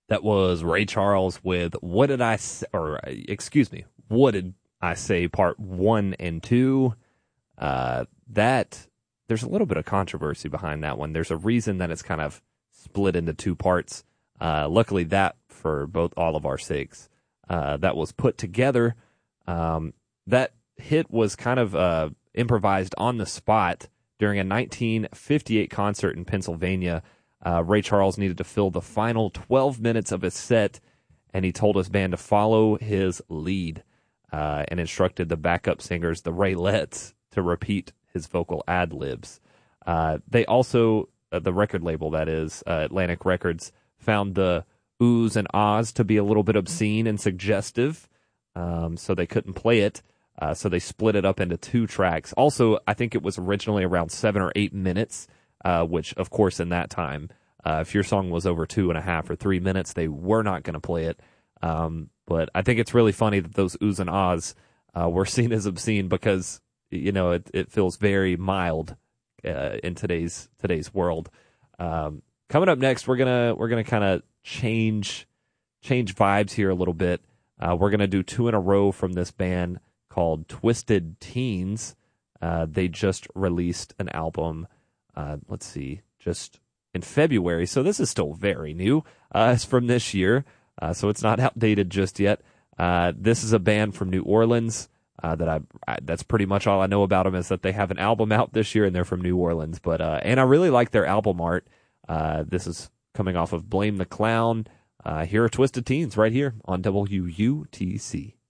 That was Ray Charles with What Did I Say, or excuse me, What Did I Say Part 1 and 2. That there's a little bit of controversy behind that one. There's a reason that it's kind of split into two parts. Luckily that for all of our sakes, that was put together. That hit was kind of improvised on the spot during a 1958 concert in Pennsylvania. Ray Charles needed to fill the final 12 minutes of his set, and he told his band to follow his lead and instructed the backup singers, the Raylettes, to repeat his vocal ad-libs. They also, the record label that is, Atlantic Records, found the oohs and ahs to be a little bit obscene and suggestive, so they couldn't play it. So they split it up into two tracks. Also, I think it was originally around 7 or 8 minutes, which, of course, in that time, if your song was over 2.5 or 3 minutes, they were not going to play it. But I think it's really funny that those oohs and ahs were seen as obscene because, you know, it feels very mild in today's world. Coming up next, we're gonna kind of change vibes here a little bit. We're gonna do 2 in a row from this band called Twisted Teens. They just released an album. Let's see, just in February. So this is still very new. It's from this year, so it's not outdated just yet. This is a band from New Orleans. That's pretty much all I know about them, is that they have an album out this year and they're from New Orleans. But and I really like their album art. This is coming off of Blame the Clown. Here are Twisted Teens right here on WUTC.